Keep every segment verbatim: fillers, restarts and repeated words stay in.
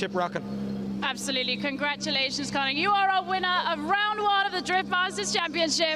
championship rocking. Absolutely. Congratulations, Conor. You are our winner of round one of the Drift Masters Championship.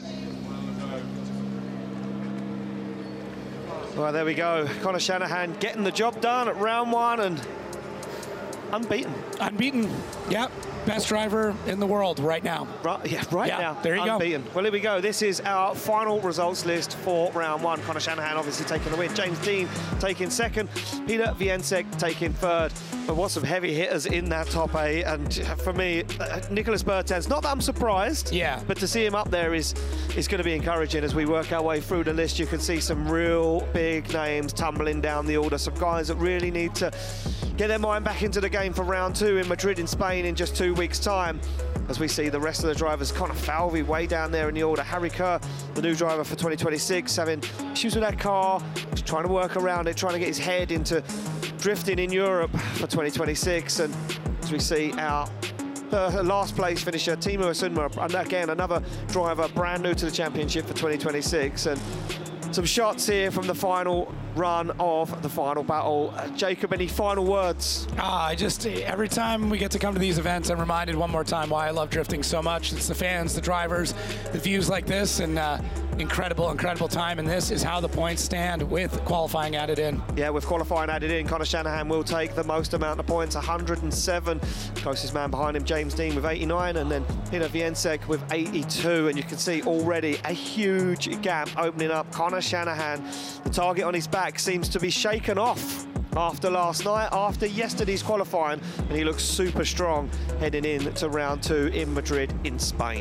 Well, there we go. Conor Shanahan getting the job done at round one and unbeaten. Unbeaten, yeah. Best driver in the world right now. Right, yeah, right yeah, now. There you unbeaten. go. Well, here we go. This is our final results list for round one. Conor Shanahan obviously taking the win. James Deane taking second. Peter Wieniawski taking third. But what some heavy hitters in that top eight. And for me, uh, Nicholas Bertens, not that I'm surprised, yeah, but to see him up there is, is going to be encouraging as we work our way through the list. You can see some real big names tumbling down the order. Some guys that really need to get their mind back into the game for round two in Madrid in Spain in just two weeks' time. As we see the rest of the drivers, Connor Falvey way down there in the order. Harry Kerr, the new driver for twenty twenty-six, having issues with that car, trying to work around it, trying to get his head into drifting in Europe for twenty twenty-six. And as we see our uh, last place finisher, Timo Asuma, and again, another driver brand new to the championship for twenty twenty-six. And some shots here from the final run of the final battle. Uh, Jacob, any final words? Ah, I just, every time we get to come to these events, I'm reminded one more time why I love drifting so much. It's the fans, the drivers, the views like this, and uh, incredible, incredible time. And this is how the points stand with qualifying added in. Yeah, with qualifying added in, Conor Shanahan will take the most amount of points, one hundred and seven. Closest man behind him, James Deane, with eighty-nine, and then Peter Wieniawski with eighty-two. And you can see already a huge gap opening up. Conor Shanahan, the target on his back, seems to be shaken off after last night, after yesterday's qualifying, and he looks super strong heading in to round two in Madrid in Spain.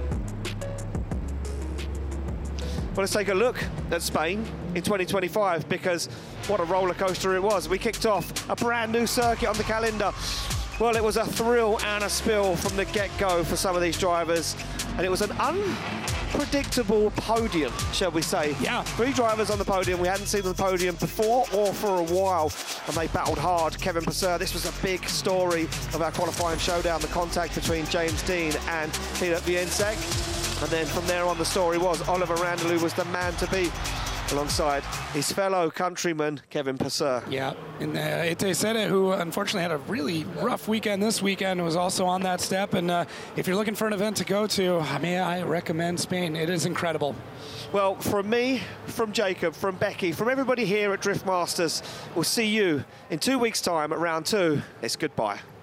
Well, let's take a look at Spain in twenty twenty-five, because what a roller coaster it was. We kicked off a brand new circuit on the calendar. Well, it was a thrill and a spill from the get-go for some of these drivers, and it was an unpredictable podium, shall we say. Yeah. Three drivers on the podium. We hadn't seen them on the podium before or for a while, and they battled hard. Kevin Purser, this was a big story of our qualifying showdown, the contact between James Deane and Peter Wieniawski. And then from there on, the story was Oliver Randall, who was the man to beat, alongside his fellow countryman, Kevin Purser. Yeah, and uh, Ete Sede, who unfortunately had a really rough weekend this weekend, was also on that step. And uh, if you're looking for an event to go to, I mean, I recommend Spain. It is incredible. Well, from me, from Jacob, from Becky, from everybody here at Drift Masters, we'll see you in two weeks' time at round two. It's goodbye.